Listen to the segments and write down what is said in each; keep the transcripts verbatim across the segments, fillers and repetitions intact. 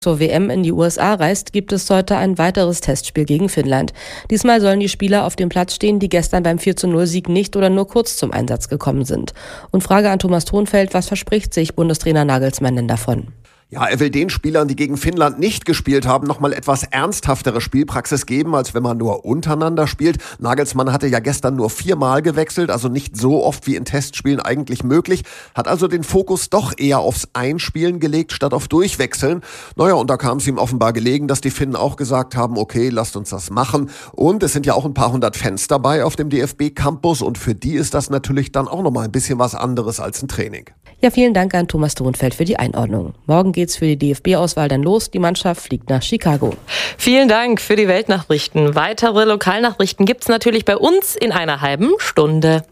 zur W M in die U S A reist, gibt es heute ein weiteres Testspiel gegen Finnland. Diesmal sollen die Spieler auf dem Platz stehen, die gestern beim vier zu null Sieg nicht oder nur kurz zum Einsatz gekommen sind. Und Frage an Thomas Thonfeld, was verspricht sich Bundestrainer Nagelsmann denn davon? Ja, er will den Spielern, die gegen Finnland nicht gespielt haben, nochmal etwas ernsthaftere Spielpraxis geben, als wenn man nur untereinander spielt. Nagelsmann hatte ja gestern nur viermal gewechselt, also nicht so oft wie in Testspielen eigentlich möglich, hat also den Fokus doch eher aufs Einspielen gelegt, statt auf Durchwechseln. Naja, und da kam es ihm offenbar gelegen, dass die Finnen auch gesagt haben, okay, lasst uns das machen. Und es sind ja auch ein paar hundert Fans dabei auf dem D F B-Campus und für die ist das natürlich dann auch nochmal ein bisschen was anderes als ein Training. Ja, vielen Dank an Thomas Thonfeld für die Einordnung. Morgen geht's für die D F B-Auswahl dann los. Die Mannschaft fliegt nach Chicago. Vielen Dank für die Weltnachrichten. Weitere Lokalnachrichten gibt's natürlich bei uns in einer halben Stunde.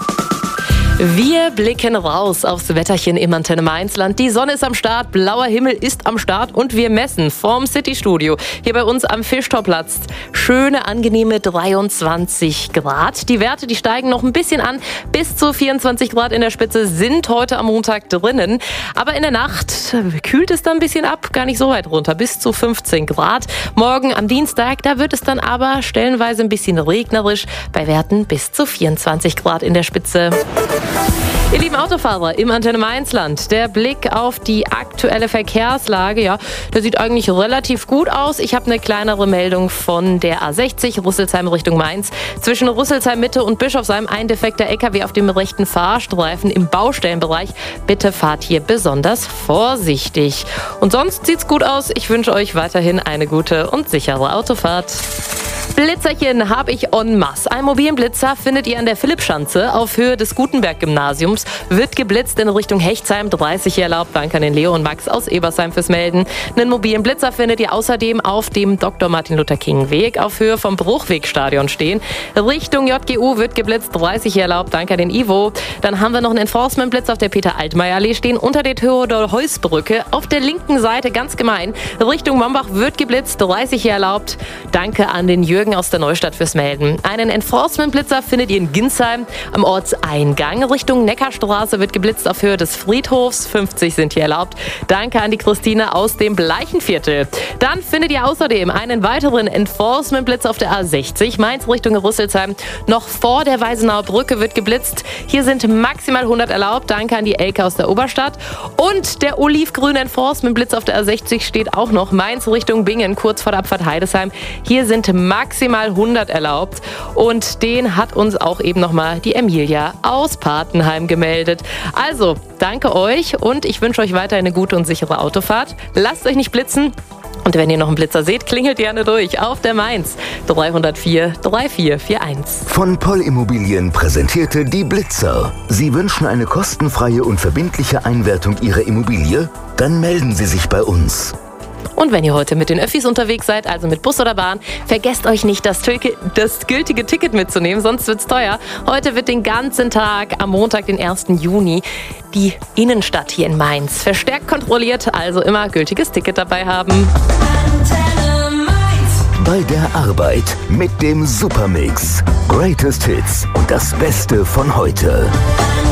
Wir blicken raus aufs Wetterchen im Antenne Mainzland. Die Sonne ist am Start, blauer Himmel ist am Start und wir messen vorm City-Studio hier bei uns am Fischtorplatz schöne, angenehme dreiundzwanzig Grad. Die Werte, die steigen noch ein bisschen an. Bis zu vierundzwanzig Grad in der Spitze sind heute am Montag drinnen. Aber in der Nacht kühlt es dann ein bisschen ab, gar nicht so weit runter, bis zu fünfzehn Grad. Morgen am Dienstag, da wird es dann aber stellenweise ein bisschen regnerisch, bei Werten bis zu vierundzwanzig Grad in der Spitze. Ihr lieben Autofahrer im Antenne Mainzland, der Blick auf die aktuelle Verkehrslage, ja, der sieht eigentlich relativ gut aus. Ich habe eine kleinere Meldung von der A sechzig, Rüsselsheim Richtung Mainz. Zwischen Rüsselsheim Mitte und Bischofsheim ein defekter L K W auf dem rechten Fahrstreifen im Baustellenbereich. Bitte fahrt hier besonders vorsichtig. Und sonst sieht's gut aus. Ich wünsche euch weiterhin eine gute und sichere Autofahrt. Blitzerchen habe ich en masse. Ein mobilen Blitzer findet ihr an der Philippschanze auf Höhe des Gutenberg-Gymnasiums. Wird geblitzt in Richtung Hechtsheim, dreißig erlaubt. Danke an den Leo und Max aus Ebersheim fürs Melden. Einen mobilen Blitzer findet ihr außerdem auf dem Doktor Martin Luther King Weg auf Höhe vom Bruchwegstadion stehen. Richtung J G U wird geblitzt, dreißig erlaubt. Danke an den Ivo. Dann haben wir noch einen Enforcement-Blitz auf der Peter-Altmaier-Allee stehen unter der Theodor-Heuss-Brücke. Auf der linken Seite, ganz gemein, Richtung Mombach wird geblitzt, dreißig erlaubt. Danke an den Jürgen aus der Neustadt fürs Melden. Einen Enforcement-Blitzer findet ihr in Ginsheim am Ortseingang. Richtung Neckarstraße wird geblitzt auf Höhe des Friedhofs. fünfzig sind hier erlaubt. Danke an die Christine aus dem Bleichenviertel. Dann findet ihr außerdem einen weiteren Enforcement-Blitz auf der A sechzig. Mainz Richtung Rüsselsheim. Noch vor der Weisenauer Brücke wird geblitzt. Hier sind maximal hundert erlaubt. Danke an die Elke aus der Oberstadt. Und der olivgrüne Enforcement-Blitz auf der A sechzig steht auch noch. Mainz Richtung Bingen, kurz vor der Abfahrt Heidesheim. Hier sind maximal hundert erlaubt. Und den hat uns auch eben nochmal die Emilia aus Patenheim gemeldet. Also, danke euch und ich wünsche euch weiter eine gute und sichere Autofahrt. Lasst euch nicht blitzen. Und wenn ihr noch einen Blitzer seht, klingelt gerne durch auf der Mainz drei null vier, drei vier vier eins. Von Poll Immobilien präsentierte die Blitzer. Sie wünschen eine kostenfreie und verbindliche Einwertung Ihrer Immobilie? Dann melden Sie sich bei uns. Und wenn ihr heute mit den Öffis unterwegs seid, also mit Bus oder Bahn, vergesst euch nicht, das, das gültige Ticket mitzunehmen, sonst wird's teuer. Heute wird den ganzen Tag, am Montag, den ersten Juni, die Innenstadt hier in Mainz verstärkt kontrolliert, also immer gültiges Ticket dabei haben. Bei der Arbeit mit dem Supermix. Greatest Hits und das Beste von heute.